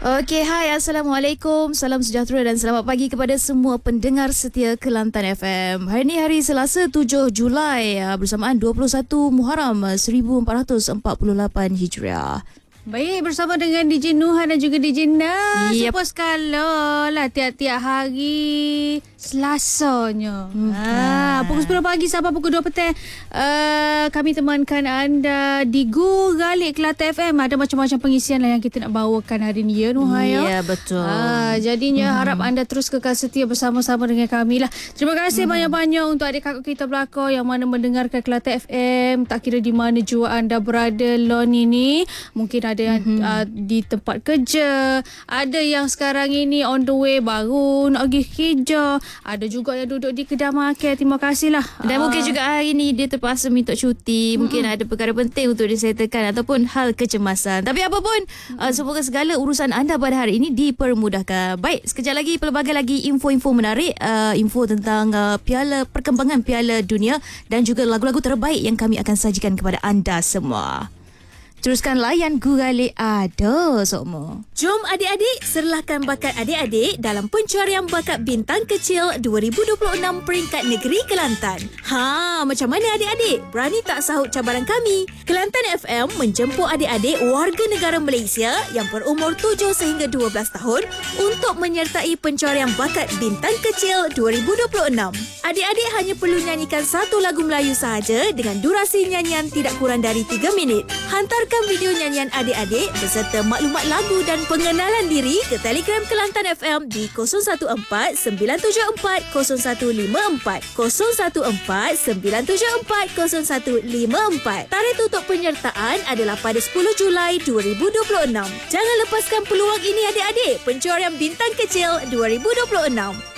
Okey, hai, Assalamualaikum. Salam sejahtera dan selamat pagi kepada semua pendengar setia Kelantan FM. Hari ini hari Selasa 7 Julai bersamaan 21 Muharram 1448 Hijriah. Baik, bersama dengan DJ Nuhan dan juga DJ Nas. Yep. Supaya sekala lah tiap-tiap hari Selasanya. Pukul 10 pagi sampai pukul 2 petang. Kami temankan anda di Gu Galik Kelantan FM. Ada macam-macam pengisian lah yang kita nak bawakan hari ni, ya Nuhan. Ya, betul. Jadinya harap anda terus kekal setia bersama-sama dengan kami lah. Terima kasih banyak-banyak untuk adik kakak kita belakang yang mana mendengarkan Kelantan FM. Tak kira di mana jua anda berada lon ini. Mungkin ada yang di tempat kerja, ada yang sekarang ini on the way baru nak pergi kerja, ada juga yang duduk di kedai makan. Terima kasih lah. Dan mungkin juga hari ni dia terpaksa minta cuti. Mungkin ada perkara penting untuk disettlekan ataupun hal kecemasan. Tapi apapun, semoga segala urusan anda pada hari ini dipermudahkan. Baik, sekejap lagi pelbagai lagi info-info menarik, info tentang perkembangan Piala Dunia dan juga lagu-lagu terbaik yang kami akan sajikan kepada anda semua. Teruskan layan Gu Galik ada semua. Jom adik-adik, serlahkan bakat adik-adik dalam pencarian bakat bintang kecil 2026 peringkat negeri Kelantan. Macam mana adik-adik? Berani tak sahut cabaran kami? Kelantan FM menjemput adik-adik warga negara Malaysia yang berumur 7 sehingga 12 tahun untuk menyertai pencarian bakat bintang kecil 2026. Adik-adik hanya perlu nyanyikan satu lagu Melayu sahaja dengan durasi nyanyian tidak kurang dari 3 minit. Hantarkan video nyanyian adik-adik beserta maklumat lagu dan pengenalan diri ke Telegram Kelantan FM di 014-974-0154 014-974-0154. Tarikh tutup penyertaan adalah pada 10 Julai 2026. Jangan lepaskan peluang ini adik-adik. Pencarian bintang kecil 2026.